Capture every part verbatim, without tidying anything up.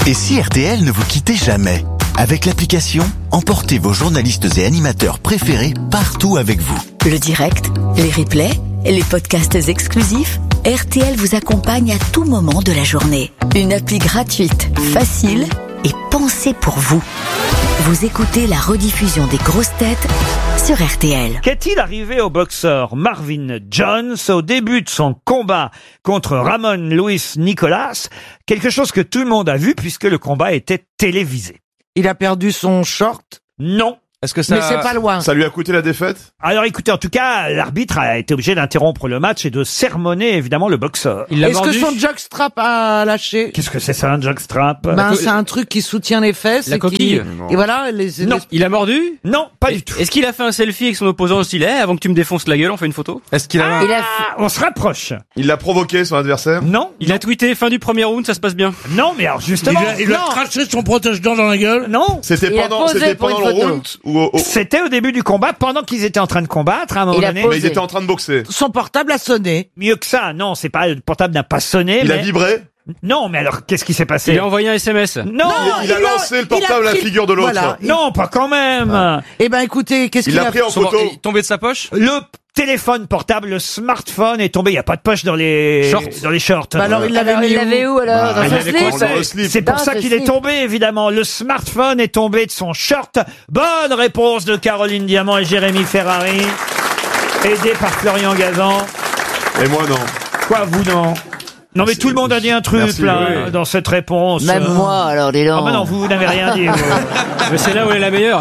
Et si R T L ne vous quittait jamais? Avec l'application, emportez vos journalistes et animateurs préférés partout avec vous. Le direct, les replays, les podcasts exclusifs, R T L vous accompagne à tout moment de la journée. Une appli gratuite, facile et pensée pour vous. Vous écoutez la rediffusion des grosses têtes sur R T L. Qu'est-il arrivé au boxeur Marvin Jones au début de son combat contre Ramon Luis Nicolas? Quelque chose que tout le monde a vu puisque le combat était télévisé. Il a perdu son short? Non. Est-ce que ça... Mais c'est pas loin. Ça lui a coûté la défaite? Alors écoutez, en tout cas, l'arbitre a été obligé d'interrompre le match et de sermonner évidemment le boxeur. Il Est-ce que son jockstrap a lâché? Qu'est-ce que c'est ça, un jockstrap? Ben, c'est un truc qui soutient les fesses. La et coquille. Qui... Et voilà, les... Non. les... Il a mordu? Non, pas du tout. Est-ce qu'il a fait un selfie avec son opposant au stylet avant que tu me défonces la gueule, on fait une photo? Est-ce qu'il a... Ah, il a... On se rapproche. Il l'a provoqué, son adversaire? Non. Il a tweeté fin du premier round, ça se passe bien. Non, mais alors justement... Il a, il a craché son protège-dents dans la gueule? Non. C'était Il a pendant, posé c'était pour pendant une le photo. round ou au- au- C'était au début du combat, pendant qu'ils étaient en train de combattre, à un moment Il a donné. posé. Mais ils étaient en train de boxer. Son portable a sonné. Mieux que ça, non, c'est pas, le portable n'a pas sonné, Il mais... a vibré? Non, mais alors, qu'est-ce qui s'est passé? Il a envoyé un S M S. Non, Il a il a- lancé le il a portable à la pris- figure de l'autre. Voilà. non, pas quand même. Eh ben, écoutez, qu'est-ce Il qu'il l'a a pris en Son- photo. il est tombé de sa poche. Le téléphone portable, le smartphone est tombé. Il n'y a pas de poche dans les Shorts. dans les shorts. Bah alors, il l'avait Alors, mis il l'avait où alors? Bah, Dans il son avait slip? quoi, dans le slip. C'est pour Dans ça ce qu'il est slip. tombé, évidemment. Le smartphone est tombé de son short. Bonne réponse de Caroline Diamant et Jérémy Ferrari. Aidé par Florian Gazan. Et moi, non. Quoi, vous, non? Non, mais tout le monde a dit un truc, Merci, là, oui. dans cette réponse. Même Euh, moi, alors, dis donc. Ah, bah non, vous, vous n'avez rien dit. vous. Mais c'est là où elle est la meilleure.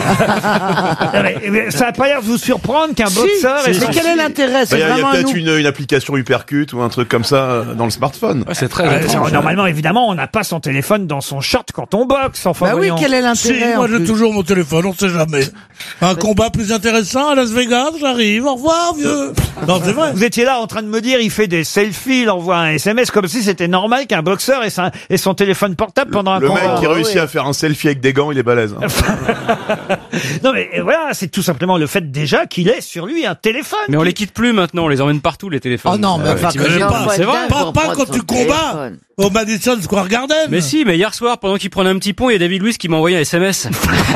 Non, mais, mais ça n'a pas l'air de vous surprendre qu'un Si, boxeur... ait mais son- quel est l'intérêt? Bah, C'est Il y a, il y a vraiment un peut-être nou- une, une application Hypercute ou un truc comme ça euh, dans le smartphone. Ouais, c'est très Euh, étrange. Normalement, évidemment, on n'a pas son téléphone dans son short quand on boxe. Enfin, Bah oui, voyons. quel est Si, l'intérêt? moi en j'ai plus toujours mon téléphone, on sait jamais. Un combat plus intéressant à Las Vegas, j'arrive, au revoir vieux. Non, c'est vrai. Vous étiez là en train de me dire, il fait des selfies, il envoie un S M S comme si c'était normal qu'un boxeur ait, sa- ait son téléphone portable pendant un Le combat. mec qui Ah, réussit oui. à faire un selfie avec des gants, il est balèze. hein. Non mais euh, voilà, c'est tout simplement le fait déjà qu'il ait sur lui un téléphone. Mais on les quitte plus maintenant, on les emmène partout les téléphones. Oh non, mais enfin, t'imagines quand pas, même pas. c'est vrai. Dingue Pas, pour pas prendre quand son tu combats téléphone. au Madison Square Garden. Mais si, mais hier soir, pendant qu'il prenait un petit pont, il y a David Luiz qui m'a envoyé un S M S.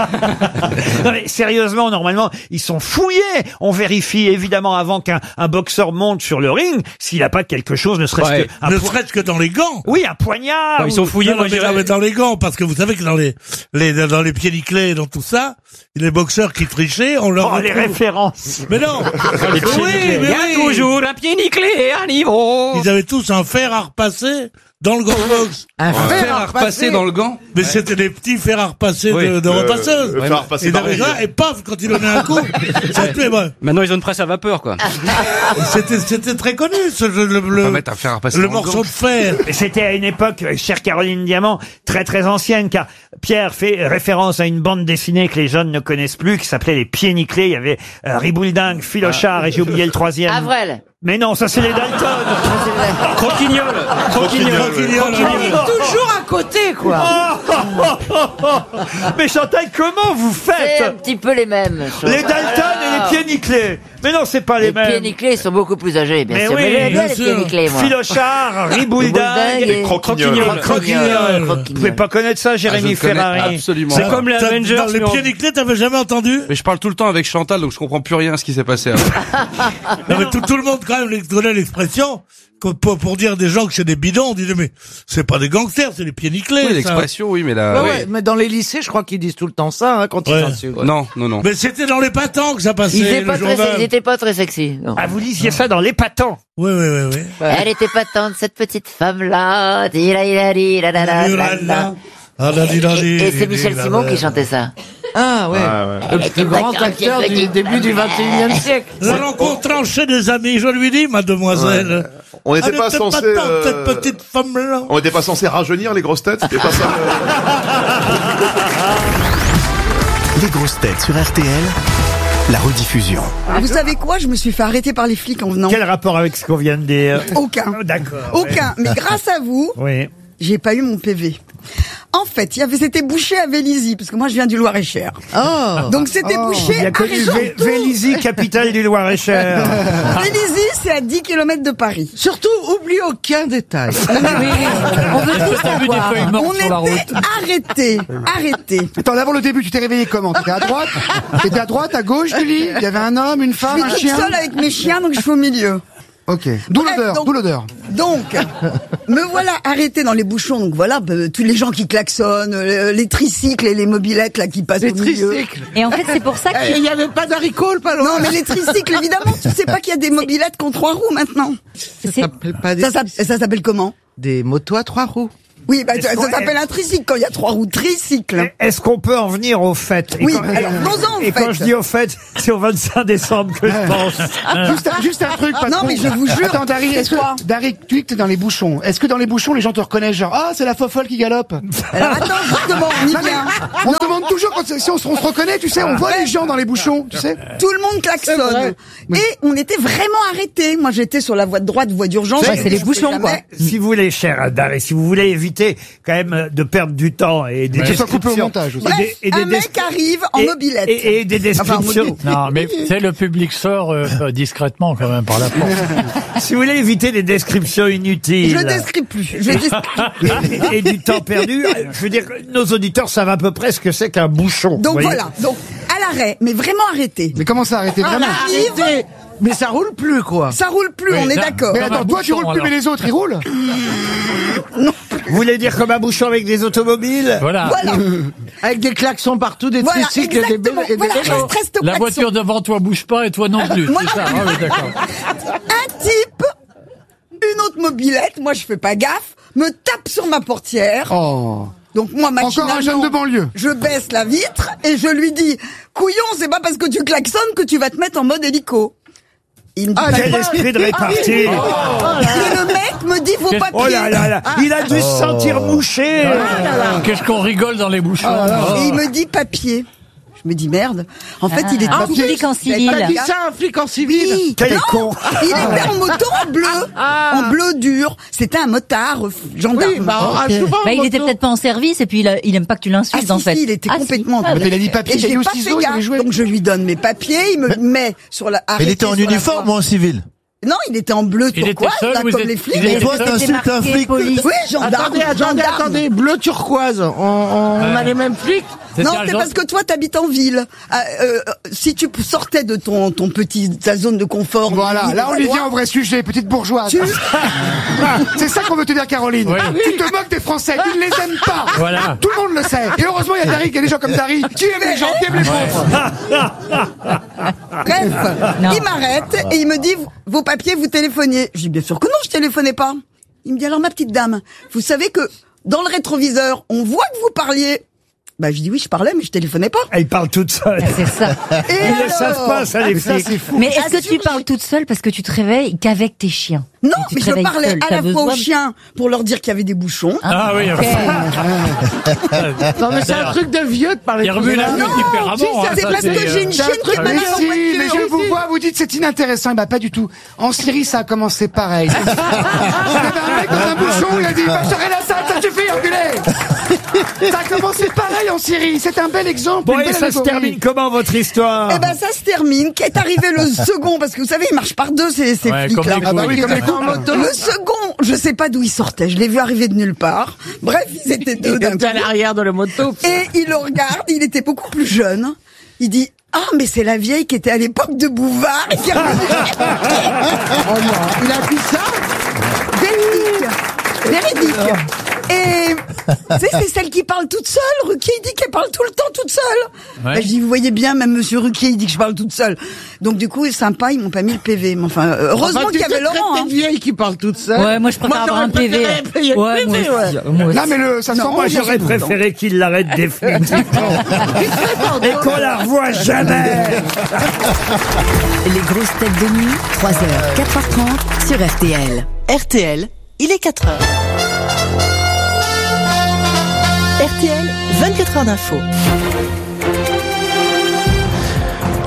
Non mais sérieusement, normalement, ils sont fouillés. On vérifie évidemment avant qu'un un boxeur monte sur le ring s'il n'a pas quelque chose, ne serait-ce Ouais. que un Ne po- serait-ce que dans les gants. oui, un poignard. Enfin, ils sont ou- fouillés, Non, moi non, je mais, non, dirais. mais dans les gants, parce que vous savez que dans les, les dans les pieds nickelés et dans tout ça, les boxeurs qui trichaient, on leur Oh, les retrouve- références. Mais non. Les pieds oui, nickelés. mais Il y a oui. toujours un pied nickelé à niveau. Ils avaient tous un fer à repasser dans le gant de boxe. Un fer à repasser dans le gant. Mais c'était des petits fers à repasser Oui. de, de Euh, repasseuses. le faire repasser Et par derrière, balle. et paf, quand il donnait un coup, ça tuait, bah, Maintenant, ils ont une presse à vapeur, quoi. c'était, c'était très connu, ce jeu, le, le, On va mettre un fer à repasser le dans le morceau gant. de fer. Et c'était à une époque, euh, chère Caroline Diamant, très très ancienne, car Pierre fait référence à une bande dessinée que les jeunes ne connaissent plus, qui s'appelait Les Pieds Nickelés. Il y avait euh, Ribouledingue, Philochard, et j'ai oublié le troisième. Avril. Mais non, ça c'est les Dalton. Croquignol. Croquignol. Croquignol. Il est toujours à côté, quoi. Mais Chantal, comment vous C'est un faites? petit peu les mêmes. choses. Les Dalton et les Pieds Nickelés. Mais non, c'est pas les, Les mêmes. pieds nickelés sont beaucoup plus âgés, bien Mais sûr. oui, mais j'aime bien bien les sûr. pieds nickelés, moi. Philochard, Ribouledingue. Ribouledingue Et Croquignol. Croquignol. Vous Croquignol. pouvez Croquignol. pas connaître ça, Jérémy Ah, je connais Ferrari? absolument. C'est pas. comme les T'as- Avengers. dans les mais en- pieds nickelés, t'avais jamais entendu? Mais je parle tout le temps avec Chantal, donc je comprends plus rien à ce qui s'est passé avant. Non, mais tout, tout le monde, quand même, les- connaît l'expression, que pour, pour dire des gens que c'est des bidons, on disait, mais c'est pas des gangsters, c'est des pieds nickelés. Oui, ça. l'expression, oui, mais la... Ouais, oui. ouais, mais dans les lycées, je crois qu'ils disent tout le temps ça, hein, quand Ouais. ils insultent. Non, non, non. Mais c'était dans les patents que ça passait, Ils étaient le pas très, journal. ils étaient pas très sexy. Non. Ah, vous lisiez ça dans l'épatant. Oui, oui, oui, oui. Elle était patente, cette petite femme-là. Di-la-di-la-di-la-la-la-la. Ah, là, dis, là, dis, Et dis, c'est dis, Michel là, Simon là. qui chantait ça. Ah, ouais. Ouais, ouais. Le plus grand acteur du début du vingt et unième siècle. Nous allons trancher des amis, je lui dis, mademoiselle. On n'était Elle pas était censé. patente, euh, cette petite femme-là. On n'était pas censé rajeunir les grosses têtes. C'était pas ça. Les grosses têtes sur R T L, la rediffusion. Vous savez quoi? Je me suis fait arrêter par les flics en venant. Quel rapport avec ce qu'on vient de dire? Aucun. Oh, d'accord. Aucun. Mais grâce à vous, Oui. j'ai pas eu mon P V. En fait, il y avait, c'était bouché à Vélizy, parce que moi je viens du Loir-et-Cher. Oh. Donc c'était Oh. bouché Il y a à connu Vé- Surtout, Vélizy, capitale du Loir-et-Cher. Vélizy, c'est à dix kilomètres de Paris. Surtout, oublie aucun détail. On veut tout savoir. On était arrêtés, arrêtés. Attends, avant le début, tu t'es réveillé comment? T'étais à droite? T'étais à droite, à gauche du lit? Il y avait un homme, une Je femme, suis un toute chien? seule avec mes chiens, donc je suis au milieu. Ok. D'où Bref, l'odeur, donc- d'où l'odeur. Donc, me voilà arrêté dans les bouchons. Donc voilà, bah, tous les gens qui klaxonnent, euh, les tricycles et les mobilettes là qui passent Les au milieu. tricycles. Et en fait, c'est pour ça Il que... n'y avait pas d'haricot, pas loin. Non, mais les tricycles, évidemment, tu sais pas qu'il y a des mobilettes qui ont trois roues maintenant. Ça s'appelle pas des... Ça, s'app- ça s'appelle comment? des motos à trois roues. Oui, bah, Est-ce ça, qu'on- ça s'appelle un tricycle quand il y a trois roues. Tricycle. Est-ce qu'on peut en venir au fait? Et Oui, quand- alors, venons-en au Et fait. quand je dis au fait, c'est au vingt-cinq décembre que je pense. Juste un, juste un truc, patron. Non, mais je vous jure. Attends, Dari, est-ce que, Quoi Dari, tu dis que t'es dans les bouchons. Est-ce que dans les bouchons, les gens te reconnaissent genre, ah, c'est la fofolle qui galope? Alors attends, justement, on y Non, mais vient. on se demande toujours quand, si on, se- on se reconnaît, tu sais, on voit les gens dans les bouchons, tu sais. Tout le monde klaxonne. Et on était vraiment arrêtés. Moi, j'étais sur la voie de droite, voie d'urgence. Ouais, c'est les Je bouchons, fais quoi. jamais- Si vous voulez, cher Daré, si vous voulez éviter quand même de perdre du temps et des Que ce soit coupé au descriptions- montage aussi. et Bref, des- et des un mec des- arrive en et- mobilette. Et, et des Enfin, en descriptions. mobilette. Non, mais c'est le public sort euh, euh, discrètement quand même par la porte. Si vous voulez éviter des descriptions inutiles. Je décris plus. Je décris. et, et du temps perdu, je veux dire, nos auditeurs savent à peu près ce que c'est qu'un bouchon. Donc vous voyez. voilà. Donc à l'arrêt, mais vraiment arrêté. Mais comment ça arrêter Ah, vraiment? arrive. arrêtez. Mais ça roule plus, quoi. Ça roule plus, Oui, on est ça- d'accord. Mais Comme attends, un toi tu bouchon, roules plus, alors. mais les autres ils roulent? Vous voulez dire comme un bouchon avec des automobiles? Voilà. Voilà. Avec des klaxons partout, des Voilà, tricycles et des exactement. vélos. et des Voilà, vélos. reste, reste au La klaxon. voiture devant toi bouge pas et toi non plus. Moi C'est ça. non Ah oui, d'accord. Un type, une autre mobilette, moi je fais pas gaffe, me tape sur ma portière. Oh. Donc moi, Encore un jeune machinalement, de banlieue. je baisse la vitre et je lui dis, couillon, c'est pas parce que tu klaxonnes que tu vas te mettre en mode hélico. Il me dit Ah, pas quel quoi. esprit de Ah, répartie. oui. Et le mec me dit vos Qu'est-ce- papiers. Oh là là là, il a dû se sentir mouché. Qu'est-ce qu'on rigole dans les bouchons. Oh. Et il me dit papier. Je me dis merde. En fait, il était un tout flic en petit. Il avait civil. pas T'as de dit gaffe. ça, un flic en civil? Oui. Quel Non, con. il était en moto en bleu, en bleu dur. C'était un motard euh, gendarme. Oui, bah, ah, souvent, Bah, il en était moto. peut-être pas en service et puis il, a- il aime pas que tu Ah l'insultes si, en fait. si, il était Ah, si. complètement. Ah, Mais il a dit papier, Et il a dit j'ai au pas fait ciseau, il avait gaffe, joué. donc je lui donne mes papiers, il me met sur la. Il était en arrêté sur la uniforme voie. ou en civil? Non, il était en bleu Il était turquoise, seul là, ou ils comme étaient- les flics. ils Et étaient toi, seuls t'insultes un marqué flic? police. Oui, gendarme, Attendez, attendez, gendarme. attendez, bleu turquoise. On, on, on a les mêmes flics? C'était Non, un c'est genre- parce que toi, t'habites en ville. Euh, euh, si tu sortais de ton ton petit ta zone de confort. Voilà, ville là on de y loi, vient au vrai sujet, petite bourgeoise. Tu- C'est ça qu'on veut te dire, Caroline. Oui. Tu te moques des Français, tu ne les aimes pas. Voilà. Tout le monde le sait. Et heureusement, il y a Dari, il y a des gens comme Dari qui aiment les gens, qui aiment les pauvres. Bref, Non. il m'arrête et il me dit vos papiers, vous téléphoniez. Je dis bien sûr que non, je téléphonais pas. Il me dit alors ma petite dame, vous savez que dans le rétroviseur, on voit que vous parliez. Bah je dis oui, je parlais, mais je téléphonais pas. Elle parle toute seule. C'est ça. Et Ils ne alors savent pas, ça, les Ça, flics. c'est fou. Mais est-ce que tu Assure- parles toute seule parce que tu te réveilles qu'avec tes chiens? Non, Et tu mais te je réveilles parlais seule, à t'as la fois aux besoin de- chiens pour leur dire qu'il y avait des bouchons. Ah oui. Ok. Non, mais c'est un truc de vieux de parler Il de remue la ça. nuque différemment. si, hein, c'est ça, parce que euh, j'ai une C'est un chienne qui truc, est mais malade en si, voiture. mais je vous vois, vous dites c'est inintéressant. Bah pas du tout. En Syrie, ça a commencé pareil. Il y avait un mec dans un bouchon, il a dit Bachar el-Assad, ça suffit, enculé. Ça a commencé pareil en Syrie. C'est un bel exemple. Bon, une et belle ça se allégorie. termine comment, votre histoire? Eh ben ça se termine, qu'est arrivé le second, parce que vous savez, ils marchent par deux ces, ces Ouais, flics comme là. les Ah bah oui, comme les en moto. Le second, je sais pas d'où il sortait, je l'ai vu arriver de nulle part. Bref, ils étaient deux Il d'un était à coup. l'arrière de la moto. Et il le regarde, il était beaucoup plus jeune. Il dit ah mais c'est la vieille qui était à l'époque de Bouvard et qui est revenue. Oh non, il a dit ça? Véridique. Véridique. Et tu sais, c'est celle qui parle toute seule. Ruquier, il dit qu'elle parle tout le temps toute seule. Ouais. Ben, je dis, vous voyez bien, même Monsieur Ruquier, il dit que je parle toute seule. Donc du coup, sympa, ils m'ont pas mis le P V. Mais enfin, euh, heureusement Enfin, qu'il y avait tu te traites Laurent. Hein. de vieille qui parle toute seule. Ouais, moi je préfère avoir j'aurais un P V. préféré payer le Ouais, P V, moi ouais. aussi. Moi aussi. Non mais le, ça sent Non, Moi, bon, j'aurais j'ai- préféré qu'il l'arrête définitivement. Et qu'on la revoie jamais. Les grosses têtes de nuit, trois heures, quatre heures trente sur R T L. R T L, il est quatre heures. R T L, vingt-quatre heures d'info.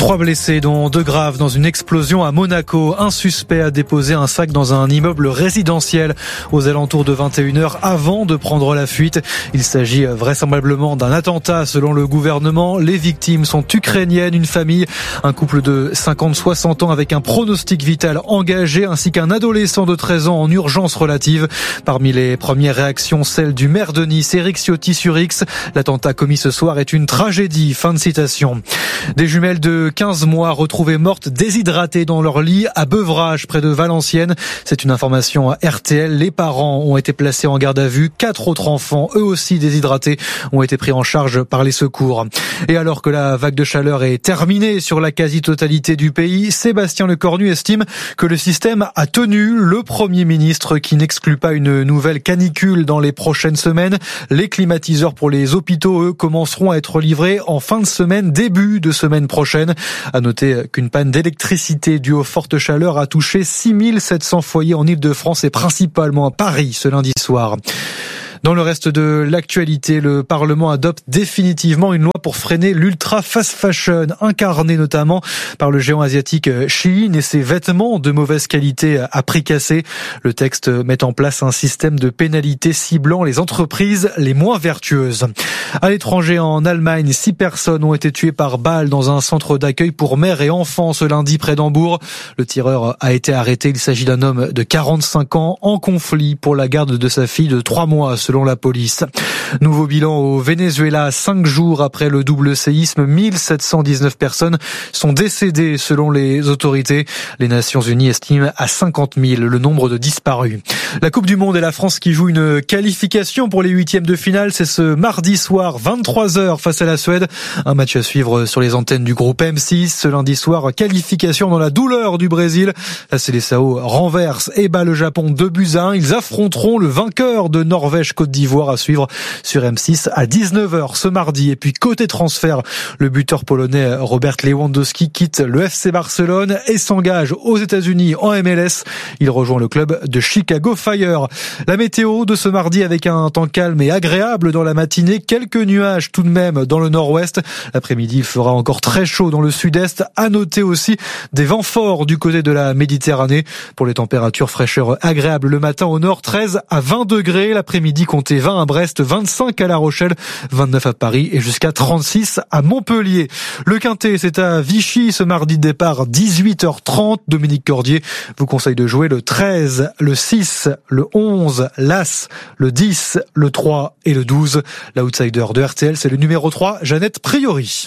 Trois blessés, dont deux graves, dans une explosion à Monaco. Un suspect a déposé un sac dans un immeuble résidentiel aux alentours de vingt et une heures avant de prendre la fuite. Il s'agit vraisemblablement d'un attentat selon le gouvernement. Les victimes sont ukrainiennes, une famille, un couple de cinquante à soixante ans avec un pronostic vital engagé ainsi qu'un adolescent de treize ans en urgence relative. Parmi les premières réactions, celle du maire de Nice, Éric Ciotti sur X. L'attentat commis ce soir est une tragédie. Fin de citation. Des jumelles de quinze mois retrouvées mortes déshydratées dans leur lit à Beuvrages, près de Valenciennes. C'est une information à R T L. Les parents ont été placés en garde à vue. Quatre autres enfants, eux aussi déshydratés, ont été pris en charge par les secours. Et alors que la vague de chaleur est terminée sur la quasi-totalité du pays, Sébastien Lecornu estime que le système a tenu. Le Premier ministre qui n'exclut pas une nouvelle canicule dans les prochaines semaines. Les climatiseurs pour les hôpitaux, eux, commenceront à être livrés en fin de semaine, début de semaine prochaine. À noter qu'une panne d'électricité due aux fortes chaleurs a touché six mille sept cents foyers en Île-de-France et principalement à Paris ce lundi soir. Dans le reste de l'actualité, le Parlement adopte définitivement une loi pour freiner l'ultra fast fashion, incarnée notamment par le géant asiatique Shein et ses vêtements de mauvaise qualité à prix cassé. Le texte met en place un système de pénalités ciblant les entreprises les moins vertueuses. À l'étranger, en Allemagne, six personnes ont été tuées par balle dans un centre d'accueil pour mères et enfants ce lundi près d'Hambourg. Le tireur a été arrêté. Il s'agit d'un homme de quarante-cinq ans en conflit pour la garde de sa fille de trois mois selon la police. Nouveau bilan au Venezuela, cinq jours après le double séisme, mille sept cent dix-neuf personnes sont décédées selon les autorités. Les Nations Unies estiment à cinquante mille le nombre de disparus. La Coupe du Monde et la France qui joue une qualification pour les huitièmes de finale, c'est ce mardi soir, vingt-trois heures face à la Suède. Un match à suivre sur les antennes du groupe M six. Ce lundi soir, qualification dans la douleur du Brésil. La Seleção renverse et bat le Japon deux buts à un. Ils affronteront le vainqueur de Norvège-Côte d'Ivoire à suivre sur M six à dix-neuf heures ce mardi. Et puis côté transfert, le buteur polonais Robert Lewandowski quitte le F C Barcelone et s'engage aux États-Unis en M L S. Il rejoint le club de Chicago Fire. La météo de ce mardi avec un temps calme et agréable dans la matinée, quelques nuages tout de même dans le nord-ouest. L'après-midi, il fera encore très chaud dans le sud-est. À noter aussi des vents forts du côté de la Méditerranée. Pour les températures, fraîcheur agréable le matin au nord, treize à vingt degrés. L'après-midi, comptez vingt à Brest, vingt-cinq à La Rochelle, vingt-neuf à Paris et jusqu'à trente-six à Montpellier. Le Quintet, c'est à Vichy ce mardi de départ, dix-huit heures trente. Dominique Cordier vous conseille de jouer le treize, le six, le onze, l'As, le dix, le trois et le douze. L'outsider de R T L, c'est le numéro trois, Jeannette Priori.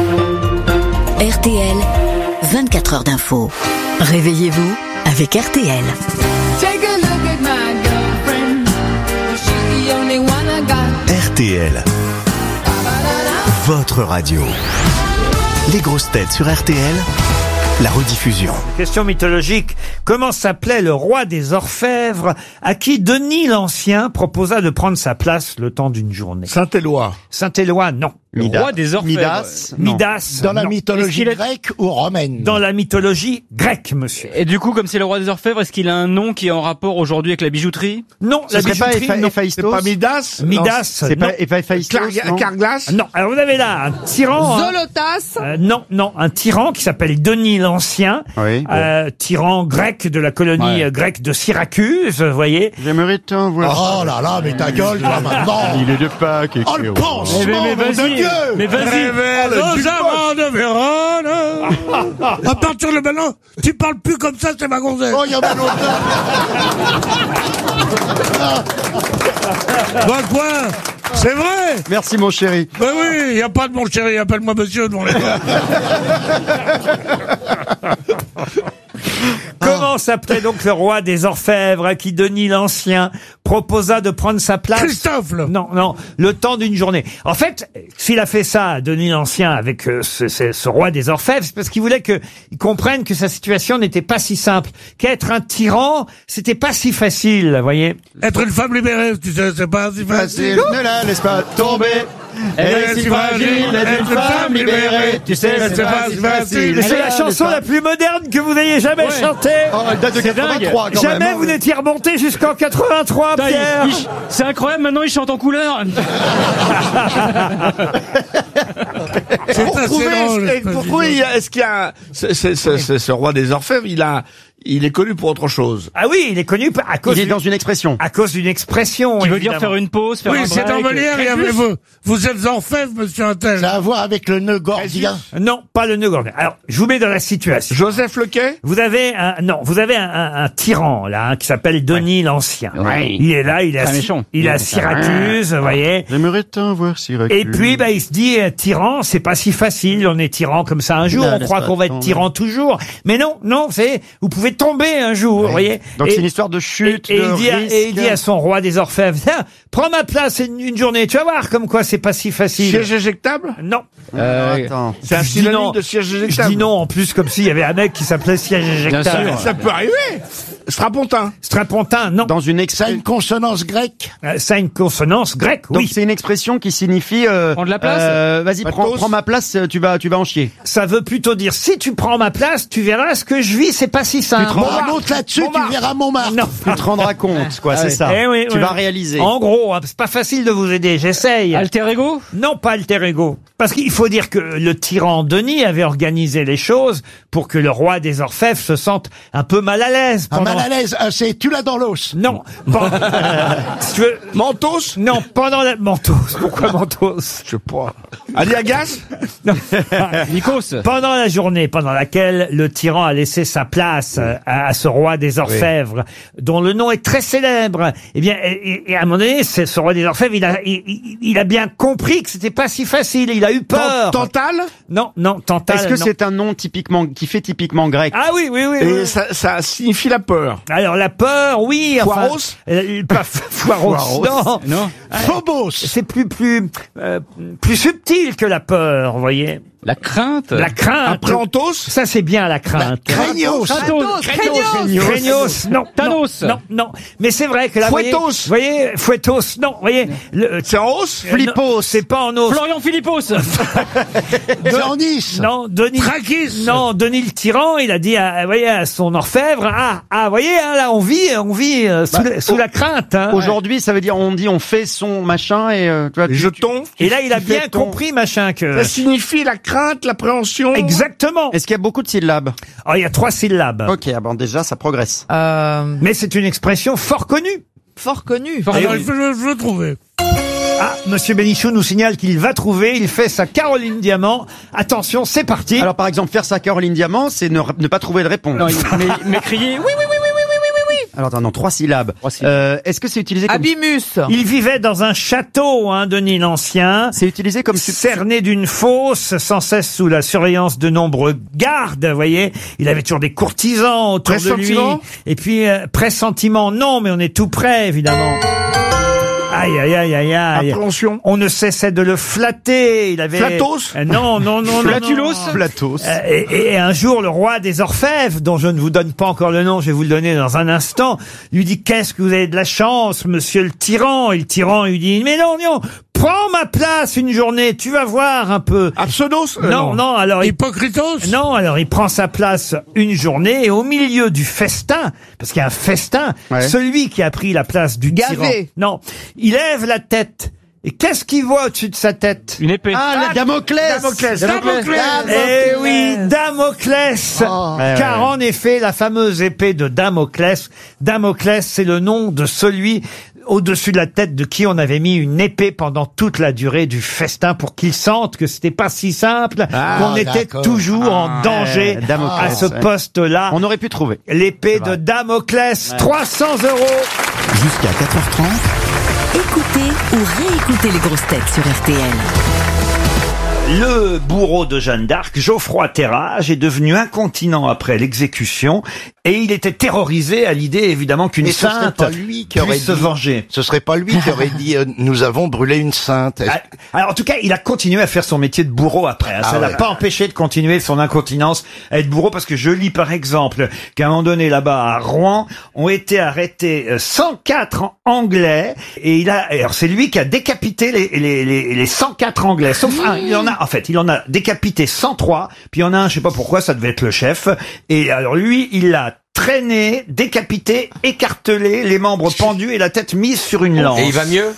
R T L, vingt-quatre heures d'info. Réveillez-vous avec R T L. R T L, votre radio. Les grosses têtes sur R T L, la rediffusion. Question mythologique. Comment s'appelait le roi des orfèvres à qui Denis l'Ancien proposa de prendre sa place le temps d'une journée? Saint-Éloi. Saint-Éloi, non. Le Midas. roi des orfèvres. Midas. Midas. Dans la non. mythologie Est-ce qu'il grecque ou romaine? Dans la mythologie grecque, monsieur. Et du coup, comme c'est le roi des orfèvres, est-ce qu'il a un nom qui est en rapport aujourd'hui avec la bijouterie? Non, Ce la serait pas bijouterie, Épha- non. Héphaïstos? C'est pas Midas? Midas, C'est non. pas Héphaïstos, Car- non Carglass? Non, alors vous avez là un tyran. hein. Zolotas. Euh, non, non, un tyran qui s'appelle Denis l'Ancien, Oui. euh, tyran grec de la colonie Ouais. euh, grecque de Syracuse, vous voyez. J'aimerais tant voir. Oh là là, mais ta gueule, toi, maintenant. Il est de Pâques. Oh, le pansement, Mais, mais, mais nom de vas-y, Dieu. mais vas-y. Révèle Oh, le aux jukebox. amants de Vérone. À partir de maintenant, tu parles plus comme ça, c'est ma gonzesse. Oh, il y a mal au Bah quoi? C'est vrai? Merci, mon chéri. Bah oui, il n'y a pas de mon chéri, appelle-moi monsieur devant les gars. Comment s'appelait donc le roi des orfèvres à qui Denis l'Ancien proposa de prendre sa place? Christophe, là. Non, non, le temps d'une journée. En fait, s'il a fait ça, Denis l'Ancien, avec euh, ce, ce, ce roi des orfèvres, c'est parce qu'il voulait qu'ils comprennent que sa situation n'était pas si simple. Qu'être un tyran, c'était pas si facile, vous voyez. Être une femme libérée, tu sais, c'est pas si facile. Facile, ne la laisse pas tomber. Elle est si fragile, être une femme libérée, tu sais, c'est pas si facile. Mais c'est la chanson la plus moderne que vous ayez jamais Ouais. chantée. Oh, elle date de C'est quatre-vingt-trois, quand Jamais même. vous n'étiez remonté jusqu'en quatre-vingt-trois, Putain, il- Pierre. il- C'est incroyable, maintenant il chante en couleur. C'est Pour assez trouver, drôle, est-ce- espèce pour de trouver, gosse. il y a- est-ce qu'il y a, ce, ce, ce, ce- ce roi des orfèvres, il a, il est connu pour autre chose. Ah oui, il est connu à cause Il est d'une- dans une expression. à cause d'une expression. Qui veut dire évidemment. faire une pause, faire Oui, un c'est break. dans Molière, il y avait vous, vous êtes orfèvre, monsieur Intel. Ça a à voir avec le nœud gordien. Non, pas le nœud gordien. Alors, je vous mets dans la situation. Joseph Lequet? Vous avez un, non, vous avez un, un- un tyran, là, hein, qui s'appelle Denis l'Ancien. Ouais. Il est là, il est à, Très méchant. il est à Syracuse, vous voyez. J'aimerais tant voir Syracuse. Et puis, bah, il se dit, euh, tyran, c'est pas si facile, on est tyran comme ça un jour, Non, on laisse croit pas qu'on va être tomber. tyran toujours. Mais non, non, c'est, vous pouvez tomber un jour, vous voyez. Donc Et- c'est une histoire de chute, et, et de il dit à, risque. et il dit à son roi des orfèvres, tiens, prends ma place une, une journée, tu vas voir comme quoi c'est pas si facile. Siège éjectable? Non. Euh, attends. C'est un Je dis synonyme non. de siège Je éjectable. dis non, en plus, comme s'il y avait un mec qui s'appelait siège éjectable. sûr. Ça peut arriver. Strapontin. Strapontin, non. Dans une Ça a expression. une consonance grecque. Euh, Ça a une consonance grecque, Donc oui. c'est une expression qui signifie. Euh, Prendre la place euh, Vas-y, prends, Matos. prends ma place. euh, Tu vas, tu vas en chier. Ça veut plutôt dire, si tu prends ma place, tu verras ce que je vis, c'est pas si simple. Bon, monte là-dessus, tu verras Montmartre. Non. Tu te rendras compte, quoi. Ah c'est oui. ça. Eh oui, tu oui. vas réaliser. En gros, hein, c'est pas facile de vous aider, j'essaye. Alter ego? Non, pas alter ego. Parce qu'il faut dire que le tyran Denis avait organisé les choses pour que le roi des orfèvres se sente un peu mal à l'aise. Un pendant- mal à l'aise, euh, c'est tu l'as dans l'os. Non. Pen- si tu veux... Mentos? Non, pendant la... Mentos. Pourquoi Mentos? Je sais pas. Aliagas? Non. Nikos? Pendant la journée pendant laquelle le tyran a laissé sa place euh, à, à ce roi des orfèvres, dont le nom est très célèbre, eh bien, et, et à un moment donné, c'est- ce roi des orfèvres, il a, il, il- il a bien compris que c'était pas si facile. Il a eu peur. Tantal? Non, non, Tantal. Est-ce que non. c'est un nom typiquement qui fait typiquement grec? Ah oui, oui, oui. Et oui. ça, ça signifie la peur. Alors la peur, oui. enfin, Foiros? euh, Pas f- Foiros, non. Non. Phobos. C'est plus, plus, euh, plus subtil que la peur, vous voyez. La crainte? La crainte. Après Antos? Ça, c'est bien la crainte. Craignos. Kratos. Craignos. Craignos. Non. Thanos. Non, non, non. Mais c'est vrai que là, vous voyez- Fouettos. vous voyez, Fouettos, non, vous voyez, le- C'est en hausse? euh, non, c'est pas en os. Florian Philippos? C'est en Nice. Non, Denis. Trakis. Non, Denis le tyran, il a dit à, vous voyez, à son orfèvre, ah, ah, vous voyez, hein, là, on vit, on vit euh, sous, Bah, la, sous au- la crainte. Hein. Aujourd'hui, ça veut dire on dit on fait son machin et euh, tu vois. Les tu- jetons? Et là, il a tu fais bien ton- compris, machin, que... Ça signifie la crainte, l'appréhension. Exactement. Est-ce qu'il y a beaucoup de syllabes? Oh, il y a trois syllabes. Ok, ah bon déjà ça progresse. Euh, Mais c'est une expression fort connue. fort connu. Alors, il faut- je je veux trouver. Ah, Monsieur Bénichou nous signale qu'il va trouver, il fait sa Caroline Diamant. Attention, c'est parti. Alors par exemple faire sa Caroline Diamant, c'est ne, ne pas trouver de réponse. Non, il- mais, mais crier, oui, oui, oui, oui, oui, oui, oui, oui, oui. Alors attends, non, trois syllabes. Trois syllabes. Euh, Est-ce que c'est utilisé comme Abimus. Il vivait dans un château, hein, Denis l'Ancien. c'est utilisé comme sub- Cerné d'une fosse, sans cesse sous la surveillance de nombreux gardes, vous voyez. Il avait toujours des courtisans autour de lui. Pressentiment? Et puis, euh, pressentiment, non, mais on est tout près, évidemment. Aïe, aïe, aïe, aïe, aïe. Appréhension. On ne cessait de le flatter. Il avait... Flatos? Euh, Non, non, non, non. Flatulos? non. Platos. Euh, Et, et un jour, le roi des orfèvres, dont je ne vous donne pas encore le nom, je vais vous le donner dans un instant, lui dit, qu'est-ce que vous avez de la chance, monsieur le tyran. Et le tyran lui dit, mais non, non, prends ma place une journée, tu vas voir un peu. Absonos? Euh, Non, non, alors il... Hippocratos? Non, alors il prend sa place une journée et au milieu du festin, parce qu'il y a un festin, Ouais. celui qui a pris la place du Gavé. tyran, non, il lève la tête. Et qu'est-ce qu'il voit au-dessus de sa tête? Une épée. Ah, la Damoclès. Damoclès. Damoclès. Eh oui, Damoclès. Oh. Ouais, Car ouais. en effet, la fameuse épée de Damoclès, Damoclès, c'est le nom de celui au-dessus de la tête de qui on avait mis une épée pendant toute la durée du festin pour qu'il sente que c'était pas si simple, Ah, qu'on était d'accord. toujours en danger ouais, Damoclès, à ce ouais. poste-là. On aurait pu trouver. L'épée de Damoclès, Ouais. trois cents euros. Jusqu'à quatre heures trente, Écoutez ou réécoutez les grosses têtes sur R T L. Le bourreau de Jeanne d'Arc, Geoffroy Terrage, est devenu incontinent après l'exécution et il était terrorisé à l'idée évidemment qu'une Et ce serait sainte pas lui qui aurait puisse se dit- venger. Ce serait pas lui qui aurait dit euh, nous avons brûlé une sainte. Est-ce- Ah, Alors en tout cas, il a continué à faire son métier de bourreau après. hein. Ça Ah l'a ouais. pas empêché de continuer son incontinence à être bourreau parce que je lis par exemple qu'à un moment donné là-bas à Rouen ont été arrêtés euh, cent quatre Anglais et il a alors c'est lui qui a décapité les les les, les cent quatre Anglais sauf un. Il en a en fait il en a décapité cent trois puis il y en a un je sais pas pourquoi ça devait être le chef et alors lui il l'a traîné, décapité, écartelé, les membres pendus et la tête mise sur une lance. Et il va mieux?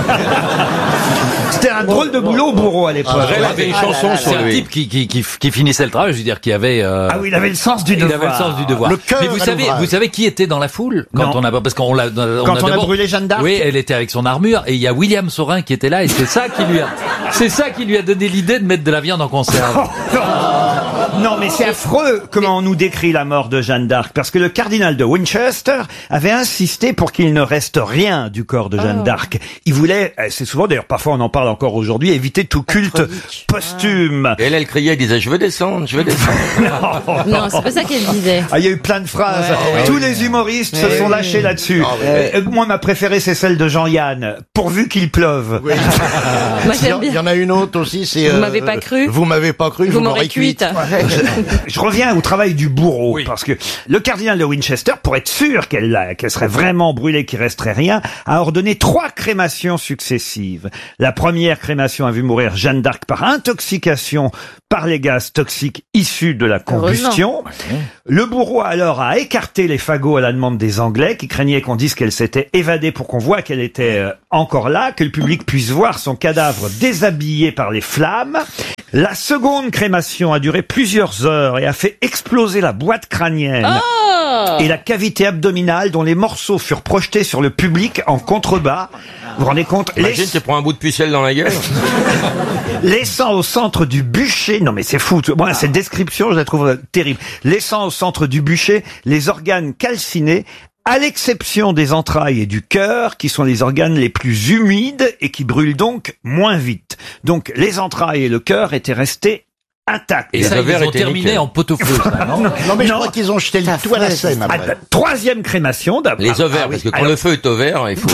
C'était un drôle de boulot au bourreau à l'époque. Après, il avait une chanson sur C'est un lui. type qui, qui, qui, qui finissait le travail, je veux dire, qui avait... euh, Ah oui, il avait le sens du il devoir. avait le sens du devoir. Le cœur Mais vous à savez, l'ouvrage. vous savez qui était dans la foule quand Non. on a parce qu'on l'a on Quand on a d'abord- brûlé Jeanne d'Arc. Oui, elle était avec son armure et il y a William Saurin qui était là et c'est ça qui lui a c'est ça qui lui a donné l'idée de mettre de la viande en conserve. Non, mais c'est affreux comment on nous décrit la mort de Jeanne d'Arc, parce que le cardinal de Winchester avait insisté pour qu'il ne reste rien du corps de Jeanne d'Arc. Il voulait, euh, c'est souvent d'ailleurs, parfois on en parle encore aujourd'hui, éviter tout culte posthume. Et elle, elle criait, elle disait, je veux descendre, je veux descendre. Non, c'est pas ça qu'elle disait. Ah, il y a eu plein de phrases. Ouais. Tous les humoristes se Ouais. sont lâchés là-dessus. Ah ouais. Euh, moi, ma préférée, c'est celle de Jean-Yann. Pourvu qu'il pleuve. Moi, Il y, j'aime en- bien. il y en a une autre aussi, c'est... Vous euh, m'avez pas cru. Vous m'avez pas cru, Vous m'aurez cuite. Je reviens au travail du bourreau, parce que le cardinal de Winchester, pour être sûr qu'elle euh, qu'elle serait vraiment brûlée, qu'il resterait rien, a ordonné trois crémations successives. La première crémation a vu mourir Jeanne d'Arc par intoxication par les gaz toxiques issus de la combustion. Le bourreau alors a écarté les fagots à la demande des Anglais, qui craignaient qu'on dise qu'elle s'était évadée pour qu'on voit qu'elle était euh, encore là, que le public puisse voir son cadavre déshabillé par les flammes. La seconde crémation a duré plusieurs heures et a fait exploser la boîte crânienne Oh et la cavité abdominale, dont les morceaux furent projetés sur le public en contrebas. Vous vous rendez compte? Imagine, tu prends un bout de pucelle dans la gueule. Laissant au centre du bûcher, non mais c'est fou, moi cette description je la trouve euh, terrible, laissant au centre du bûcher les organes calcinés, à l'exception des entrailles et du cœur, qui sont les organes les plus humides et qui brûlent donc moins vite. Donc les entrailles et le cœur étaient restés intacts. Et ça, ils ont terminé en pot-au-feu, ça, non? Non, mais je crois qu'ils ont jeté le tout à la Seine Ah, après. troisième crémation d'abord. Les ovaires, parce que quand Alors- le feu est au vert, il faut...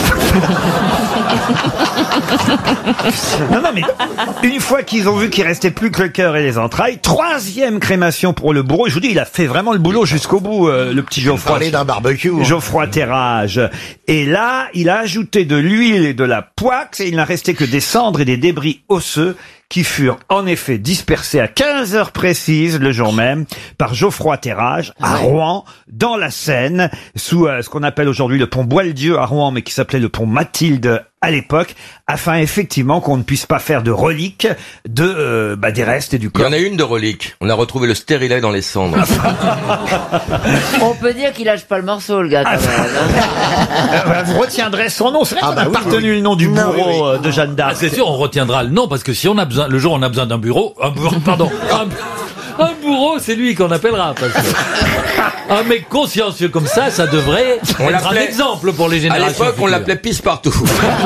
Non, non, mais une fois qu'ils ont vu qu'il restait plus que le cœur et les entrailles, troisième crémation pour le bourreau. Je vous dis, il a fait vraiment le boulot jusqu'au bout, euh, le petit Geoffroy. Parler d'un barbecue. hein. Geoffroy Terrage. Et là, il a ajouté de l'huile et de la poix, et il n'a resté que des cendres et des débris osseux qui furent en effet dispersés à quinze heures précises le jour même par Geoffroy Terrage à Rouen, dans la Seine, sous euh, ce qu'on appelle aujourd'hui le pont Boieldieu à Rouen, mais qui s'appelait le pont Mathilde à l'époque, afin effectivement qu'on ne puisse pas faire de reliques de euh, bah, des restes et du Il y corps. en a une de relique. On a retrouvé le stérilet dans les cendres. On peut dire qu'il lâche pas le morceau, le gars, quand même. Euh, Vous retiendrez son nom. C'est vrai Ah qu'on bah a oui, pas retenu oui. le nom du Non, bourreau oui, oui. euh, de Jeanne d'Arc. Ah, c'est sûr, on retiendra le nom parce que si on a besoin, le jour où on a besoin d'un bureau, un bureau, pardon, un, un bourreau, c'est lui qu'on appellera. Parce que un mec consciencieux comme ça, ça devrait On être un l'appelait- exemple pour les À générations. l'époque, on futures. l'appelait pisse partout.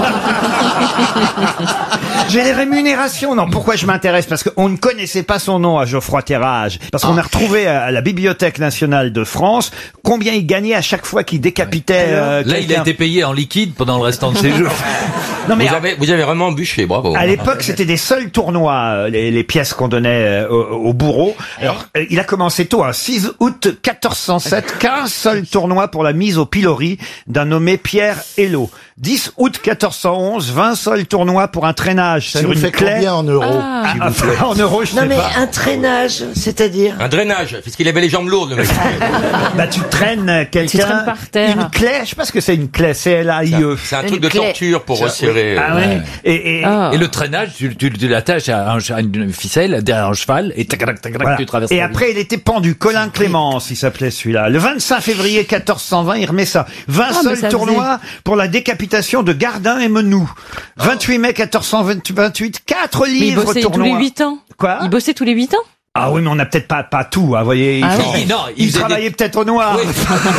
J'ai les rémunérations. Non, pourquoi je m'intéresse? Parce qu'on ne connaissait pas son nom à Geoffroy Terrage. Parce qu'on a retrouvé à la Bibliothèque nationale de France combien il gagnait à chaque fois qu'il décapitait euh, Là, il a quelqu'un. été payé en liquide pendant le restant de ses jours. Non, mais Vous avez, vous avez vraiment bûché, bravo. à l'époque, c'était des seuls tournois, euh, les, les pièces qu'on donnait euh, au, au bourreau. Alors, euh, il a commencé tôt, hein, six août quatorze cent sept, qu'un seul tournoi pour la mise au pilori d'un nommé Pierre Hello. dix août quatorze cent onze, vingt seuls tournois pour un traînage Ça sur nous une fait clé. combien en euros Ah. s'il Ah, vous plaît en euros, je Non sais mais pas. un traînage, c'est-à-dire Un drainage, puisqu'il avait les jambes lourdes, le mec. Bah, tu traînes quelqu'un. traînes par terre. Une clé, je sais pas ce que c'est une clé, C L A I E. C'est un Une truc de clé. torture pour resserrer. Ah euh, ouais. Et, et, Ah. Et le traînage, tu, tu, tu l'attaches à, un- à une ficelle derrière un cheval et tac, tac, tac, tac, voilà. tu traverses. Et la après, il était pendu. Colin Clémence, il s'appelait celui-là. Le vingt-cinq février quatorze cent vingt, il remet ça. vingt Ah, mais seuls ça tournois pour la décapitation de Gardin et Menou. vingt-huit mai quatorze cent vingt-huit, quatre Mais il livres bossait tous tournois. les huit ans. Quoi? Il bossait tous les huit ans. Ah oui, mais on n'a peut-être pas, pas tout, hein, vous voyez. Il, Ah faut- oui. Non, il il faisait travaillait peut-être au noir. Oui.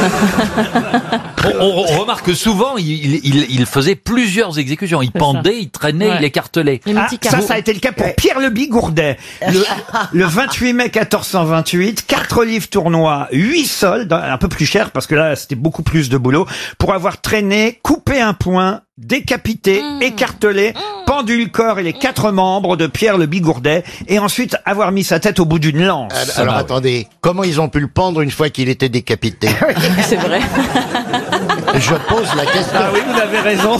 on, on- on remarque que souvent, il, il, il- il faisait plusieurs exécutions. Il C'est pendait, ça. il traînait, Ouais. il écartelait. Les Ah, petits ça, carreaux. ça a été le cas pour Pierre Le Bigourdet. Le, le vingt-huit mai quatorze cent vingt-huit, quatre livres tournois, huit soldes, un peu plus cher parce que là, c'était beaucoup plus de boulot, pour avoir traîné, coupé un poing, décapité, écartelé, pendu le corps et les quatre membres de Pierre Le Bigourdet, et ensuite avoir mis sa tête au bout d'une lance. Alors, alors, attendez, comment ils ont pu le pendre une fois qu'il était décapité C'est vrai. Je pose la question. Ah oui, vous avez raison.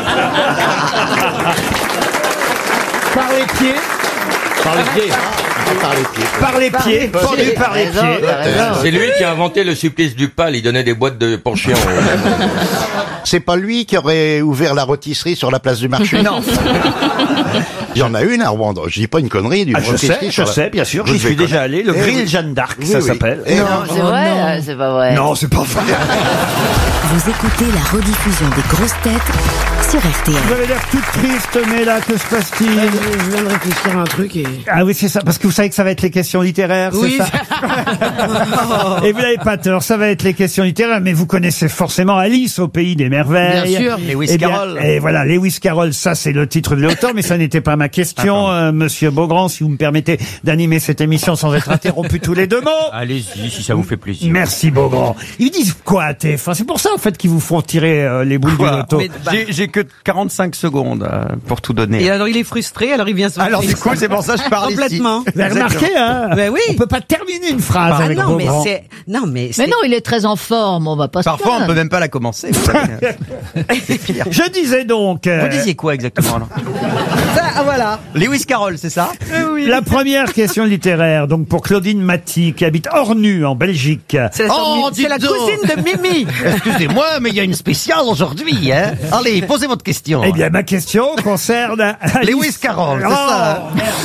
Par les pieds. Par les pieds. par les pieds. Par les pieds, Par les pendu pieds. par les Raison, pieds. t'as raison. C'est lui qui a inventé le supplice du pal. Il donnait des boîtes de pour chiens. C'est pas lui qui aurait ouvert la rôtisserie sur la place du marché? Non. Il y en a une à Rouen. Je dis pas une connerie du Ah, je sais, je sais, bien sûr, j'y suis déjà allé. Le Eh grill oui. Jeanne d'Arc, Oui, ça oui. s'appelle. Eh Non, non. c'est vrai, euh, c'est pas vrai. Non, c'est pas vrai. Vous écoutez la rediffusion des grosses têtes sur R T L. Vous avez l'air toute triste, mais là, que se passe-t-il? Je viens de réfléchir à un truc et... Ah oui, c'est ça, parce que vous savez que ça va être les questions littéraires, Oui. c'est ça? Et vous n'avez pas tort, ça va être les questions littéraires, mais vous connaissez forcément Alice au pays des merveilles. Bien sûr. Eh Lewis bien, Carroll. Et voilà, Lewis Carroll, ça c'est le titre de l'auteur, mais ça n'était pas ma question, euh, monsieur Beaugrand, si vous me permettez d'animer cette émission sans être interrompu tous les deux mots. Allez-y, si ça vous fait plaisir. Merci Beaugrand. Ils disent quoi à T F un? C'est pour ça en fait qu'ils vous font tirer euh, les boules du loto. J'ai j'ai que quarante-cinq secondes euh, pour tout donner. Et alors il est frustré, alors il vient se Alors du coup, c'est pour ça que je parle ici. complètement. Vous avez remarqué, hein? Ben oui. On peut pas terminer une phrase Ah avec non, mais Beaugrand. c'est non mais Mais c'est non, il est très en forme, on va pas se Parfois, on plaindre. peut même pas la commencer. Vous, savez. Je disais donc... euh, Vous disiez quoi exactement alors ça, ah, voilà. Lewis Carroll, c'est ça La première question littéraire, donc pour Claudine Maty, qui habite Ornu, en Belgique. C'est la, Oh, c'est la dites donc. cousine de Mimi. Excusez-moi, mais il y a une spéciale aujourd'hui, hein. Allez, posez votre question. Eh bien, ma question concerne... Alice- Lewis Carroll, c'est Oh, ça, hein. merde.